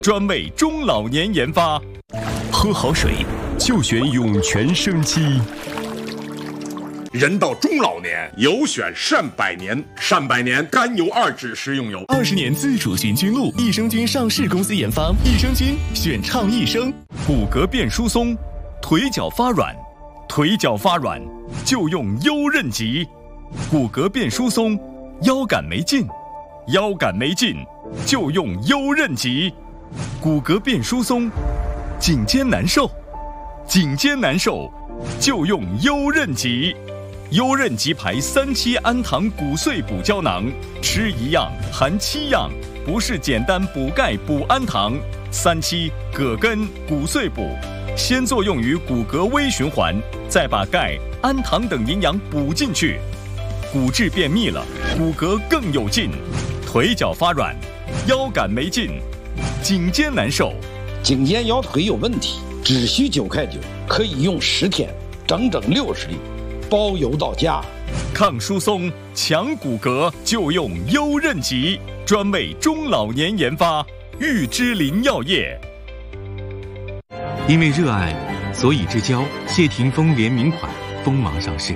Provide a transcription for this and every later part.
专为中老年研发。喝好水就选涌泉生机。 人到中老年，有选善百年。善百年甘油2酯食用油 ，20年自主循菌露，益生菌上市公司研发，益生菌选畅益生。骨骼变疏松，腿脚发软，腿脚发软就用优韧极。骨骼变疏松，腰杆没劲，腰杆没劲就用优韧极。骨骼变疏松，颈肩难受，颈肩难受就用优韧极。优韧极牌3期氨糖骨碎补胶囊，吃1样含7样，不是简单补钙补氨糖。3期葛根骨碎补，先作用于骨骼微循环，再把钙、氨糖等营养补进去，骨质变密了，骨骼更有劲。腿脚发软，腰杆没劲，颈肩难受， 颈肩腰腿有问题，只需9块9，可以用10天，整整60粒，包邮到家。 抗疏松强骨骼就用优韧极，专为中老年研发，玉芝林药业。 因为热爱，所以之交谢霆锋联名款锋芒上市。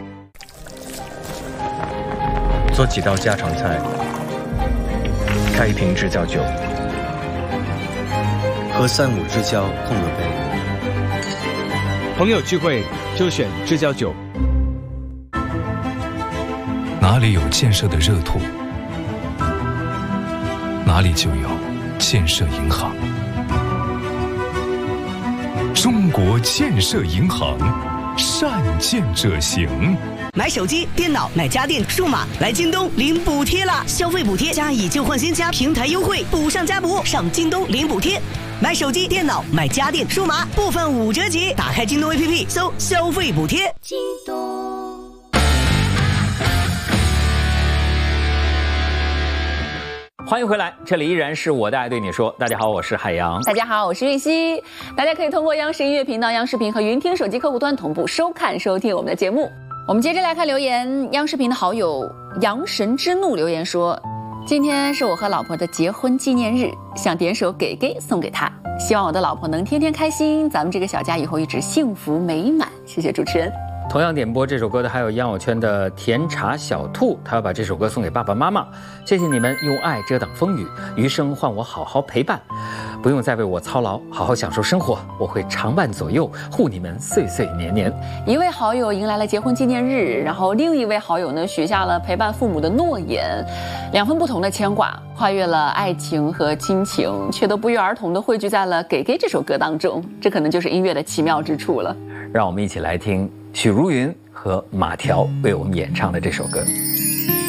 做几道家常菜，开一瓶知交酒，和3、5知交碰个杯。 朋友聚会就选知交酒。 哪里有建设的热土，哪里就有建设银行。中国建设银行，善建者行。 买手机、电脑、买家电、数码，来京东领补贴啦！消费补贴加以旧换新加平台优惠，补上加补，上京东领补贴。买手机、电脑、买家电、数码，部分5折起。打开京东 APP， 搜消费补贴。京东。 欢迎回来，这里依然是我的爱对你说。大家好，我是海洋。 大家好，我是韵熙。大家可以通过央视音乐频道、央视频和云听手机客户端同步收看、收听我们的节目。我们接着来看留言，央视频的好友阳神之怒留言说，今天是我和老婆的结婚纪念日，想点首给给送给她，希望我的老婆能天天开心，咱们这个小家以后一直幸福美满。谢谢主持人。 同样点播这首歌的还有烟友圈的甜茶小兔，他要把这首歌送给爸爸妈妈，谢谢你们用爱遮挡风雨，余生换我好好陪伴，不用再为我操劳，好好享受生活，我会常伴左右，护你们岁岁年年。 一位好友迎来了结婚纪念日，然后另一位好友呢许下了陪伴父母的诺言，2份不同的牵挂，跨越了爱情和亲情，却都不约而同地汇聚在了给给这首歌当中，这可能就是音乐的奇妙之处了。 让我们一起来听许茹芸和马条为我们演唱的这首歌。